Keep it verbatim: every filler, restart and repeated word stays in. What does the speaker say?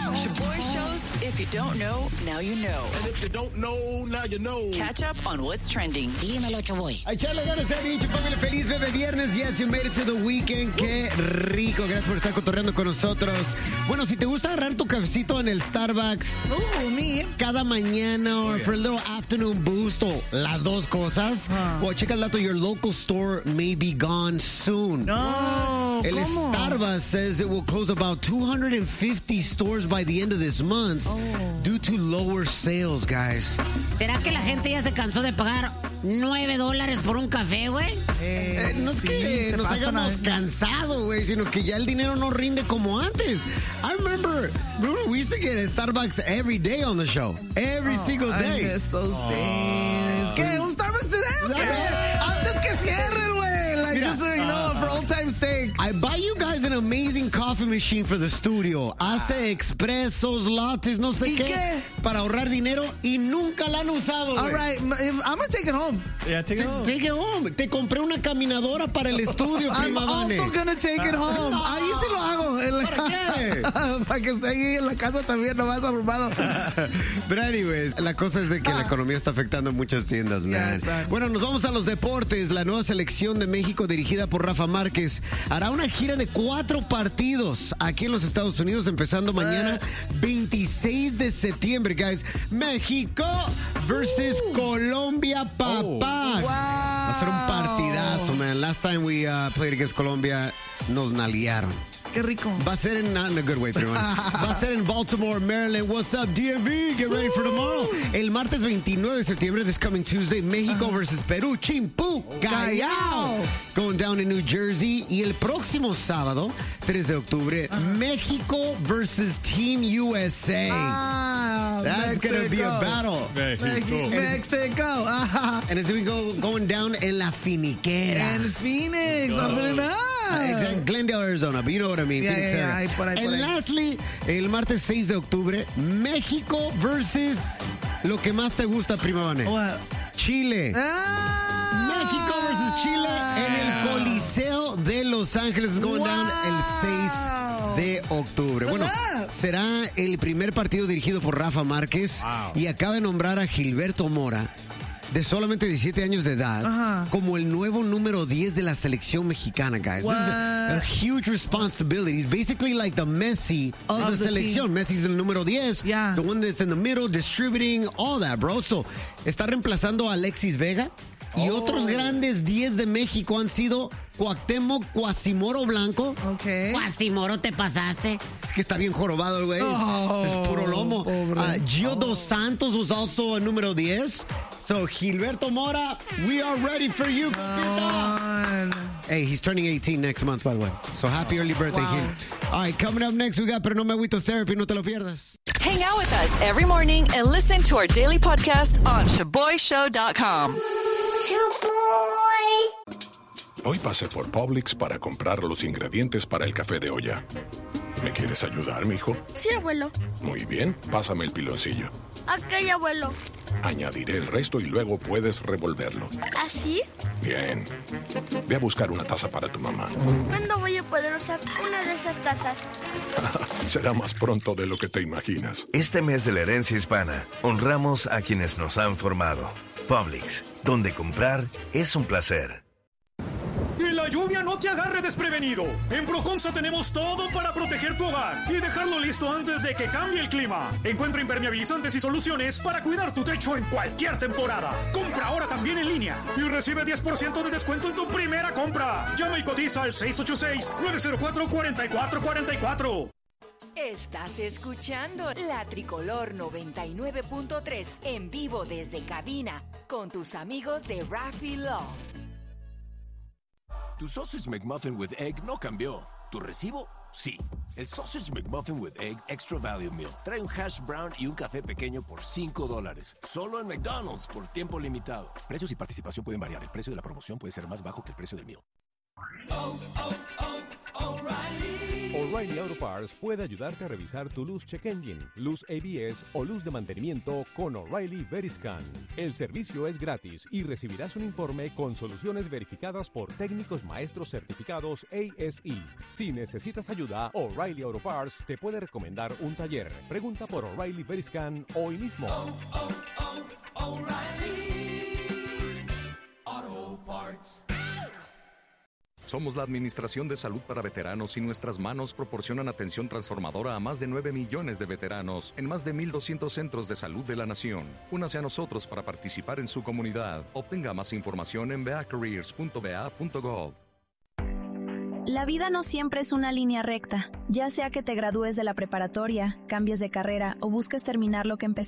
Shaboy shows, if you don't know, now you know. And if you don't know, now you know. Catch up on what's trending. Dímelo, Shaboy. A echarle ganas, he dicho, póngale feliz bebé viernes. Yes, you made it to the weekend. Qué rico. Gracias por estar cotorreando con nosotros. Bueno, si te gusta agarrar tu cafecito en el Starbucks. Oh, me. Cada mañana or oh, yeah. for a little afternoon boost o las dos cosas. Huh. Well, checa el dato. Your local store may be gone soon. No, El ¿cómo? Starbucks says it will close about two hundred fifty stores by the end of this month oh. due to lower sales, guys. ¿Será que la gente ya se cansó de pagar nueve dólares por un café, güey? Eh, eh, no es sí, que nos hayamos cansado, güey, sino que ya el dinero no rinde como antes. I remember, remember we used to get a Starbucks every day on the show. Every oh, single day. I miss those oh. days. ¿Qué? ¿Un Starbucks today? Okay. Yeah. Antes que cierren, güey. Like, Mira, just so you know, uh, for old time's sake. I buy you guys an amazing coffee machine for the studio. Hace expresos, lattes, no sé ¿Y qué, qué. Para ahorrar dinero y nunca la han usado. All right, I'm gonna take it home. Yeah, take it home. Take it home. Te compré una caminadora para el estudio, prima I'm Vane. also gonna take it home. No. Ahí sí lo hago. ¿Para qué? Para que esté ahí en la casa también, nomás arrumado. But anyways, la cosa es de que ah. la economía está afectando muchas tiendas, man. Yeah, bueno, nos vamos a los deportes. La nueva selección de México, dirigida por Rafa Márquez, hará una gira de cuatro partidos aquí en los Estados Unidos, empezando mañana, veintiséis de septiembre, guys. México versus uh. Colombia, papá. Oh. Wow. Va a ser un partidazo, man. Last time we uh, played against Colombia, nos nalguearon. Qué rico. Va a ser en, not in a good way, pero bueno. Va a ser en Baltimore, Maryland. What's up, D M V? Get ready for tomorrow. El martes veintinueve de septiembre, this coming Tuesday, México versus Perú. Chimpú, Callao. Going down in New Jersey. Y el próximo sábado, tres de octubre, México versus Team U S A. Ah, That's going to be a battle. Mexico. Mexico. And it's going to be go, going down en La Finiquera. En Phoenix. Oh. Up and up. Exactly. Glendale, Arizona. But you know what I mean. Yeah, yeah, yeah. Ahí, por ahí, and por ahí. lastly, el martes seis de octubre, México versus lo que más te gusta, prima Vane. What? Chile. Ah, México versus Chile en el Coliseo de Los Ángeles. Going wow. down el seis de octubre. Bueno, será el primer partido dirigido por Rafa Márquez wow. y acaba de nombrar a Gilberto Mora, de solamente diecisiete años de edad, uh-huh. como el nuevo número diez de la selección mexicana, guys. What? This is a, a huge responsibility. He's basically like the Messi of, of the, the selección. Team. Messi's el número diez, yeah. the one that's in the middle, distributing, all that, bro. So, está reemplazando a Alexis Vega. Y oh. otros grandes diez de México han sido Cuauhtémoc Quasimoro Blanco. Okay. Quasimoro, te pasaste. Es que está bien jorobado el güey. Oh, es puro lomo. Uh, Gio oh. dos Santos was also a número diez. So, Gilberto Mora, we are ready for you. Oh, hey, he's turning eighteen next month, by the way. So, happy early birthday, wow. Gil. All right, coming up next, we got Pero No Me Agüito Therapy. No te lo pierdas. Hang out with us every morning and listen to our daily podcast on shaboy show dot com. Hoy pasé por Publix para comprar los ingredientes para el café de olla. ¿Me quieres ayudar, mijo? Sí, abuelo. Muy bien, pásame el piloncillo. Ok, abuelo. Añadiré el resto y luego puedes revolverlo. ¿Así? Bien. Ve a buscar una taza para tu mamá. ¿Cuándo voy a poder usar una de esas tazas? Será más pronto de lo que te imaginas. Este mes de la herencia hispana, honramos a quienes nos han formado. Publix, donde comprar es un placer. Que la lluvia no te agarre desprevenido. En Proconsa tenemos todo para proteger tu hogar y dejarlo listo antes de que cambie el clima. Encuentra impermeabilizantes y soluciones para cuidar tu techo en cualquier temporada. Compra ahora también en línea y recibe diez por ciento de descuento en tu primera compra. Llama y cotiza al seis ocho seis, nueve cero cuatro, cuatro cuatro cuatro cuatro. Estás escuchando La Tricolor noventa y nueve punto tres en vivo desde cabina con tus amigos de Raffy Law. Tu Sausage McMuffin with Egg no cambió. ¿Tu recibo? Sí. El Sausage McMuffin with Egg Extra Value Meal trae un hash brown y un café pequeño por cinco dólares. Solo en McDonald's por tiempo limitado. Precios y participación pueden variar. El precio de la promoción puede ser más bajo que el precio del meal. Oh, oh, oh, O'Reilly. O'Reilly Auto Parts puede ayudarte a revisar tu luz check engine, luz A B S o luz de mantenimiento con O'Reilly Veriscan. El servicio es gratis y recibirás un informe con soluciones verificadas por técnicos maestros certificados A S E. Si necesitas ayuda, O'Reilly Auto Parts te puede recomendar un taller. Pregunta por O'Reilly Veriscan hoy mismo. Oh, oh, oh, O'Reilly Auto Parts. Somos la Administración de Salud para Veteranos y nuestras manos proporcionan atención transformadora a más de nueve millones de veteranos en más de mil doscientos centros de salud de la nación. Únase a nosotros para participar en su comunidad. Obtenga más información en v a careers punto v a punto gov. La vida no siempre es una línea recta, ya sea que te gradúes de la preparatoria, cambies de carrera o busques terminar lo que empezaste.